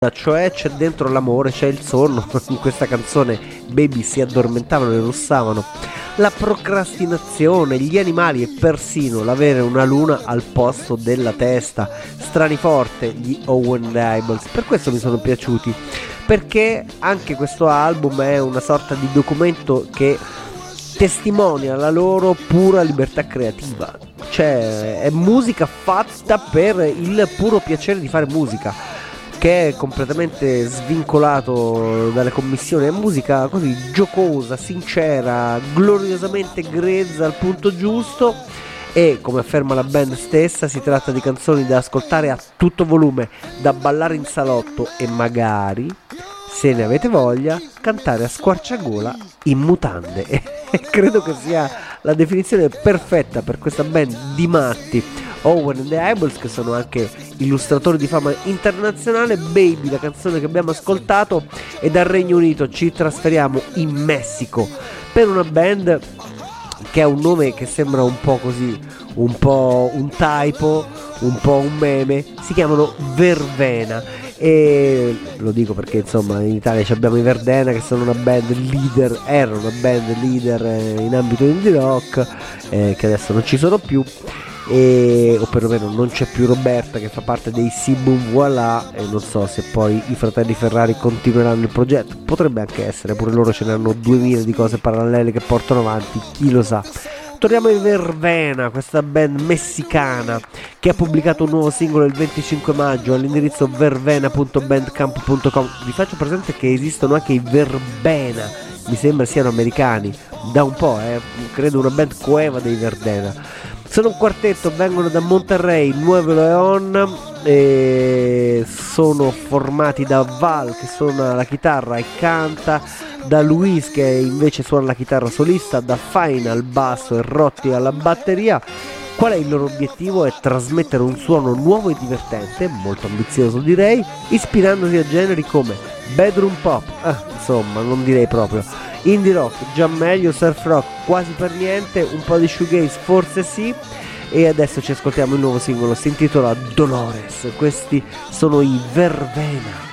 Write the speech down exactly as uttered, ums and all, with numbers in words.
cioè c'è dentro l'amore, c'è il sonno. In questa canzone baby si addormentavano e russavano, la procrastinazione, gli animali e persino l'avere una luna al posto della testa. Strani forte gli Owen Labels, per questo mi sono piaciuti, perché anche questo album è una sorta di documento che testimonia la loro pura libertà creativa, cioè è musica fatta per il puro piacere di fare musica, che è completamente svincolato dalle commissioni. È musica così giocosa, sincera, gloriosamente grezza al punto giusto, e come afferma la band stessa si tratta di canzoni da ascoltare a tutto volume, da ballare in salotto e magari, se ne avete voglia, cantare a squarciagola in mutande. E credo che sia la definizione perfetta per questa band di matti, Owen and the Eyeballs, che sono anche illustratori di fama internazionale. Baby, la canzone che abbiamo ascoltato, e dal Regno Unito ci trasferiamo in Messico per una band che ha un nome che sembra un po' così, un po' un typo, un po' un meme. Si chiamano Vervena, e lo dico perché insomma in Italia abbiamo i Verdena, che sono una band leader, erano una band leader in ambito indie rock, eh, che adesso non ci sono più, e, o perlomeno non c'è più Roberta, che fa parte dei Sibum Voilà, e non so se poi i fratelli Ferrari continueranno il progetto. Potrebbe anche essere, pure loro ce ne hanno duemila di cose parallele che portano avanti, chi lo sa. Torniamo in Vervena, questa band messicana che ha pubblicato un nuovo singolo il venticinque maggio all'indirizzo vervena punto bandcamp punto com. Vi faccio presente che esistono anche i Verbena, mi sembra siano americani, da un po', eh, credo una band coeva dei Verdena. Sono un quartetto, vengono da Monterrey, Nuevo León, e sono formati da Val, che suona la chitarra e canta, da Luis, che invece suona la chitarra solista, da Fine al basso e Rotti alla batteria. Qual è il loro obiettivo? È trasmettere un suono nuovo e divertente, molto ambizioso direi, ispirandosi a generi come bedroom pop, ah, insomma non direi proprio, indie rock già meglio, surf rock quasi per niente, un po' di shoegaze forse sì. E adesso ci ascoltiamo il nuovo singolo, si intitola Dolores. Questi sono i Vervena.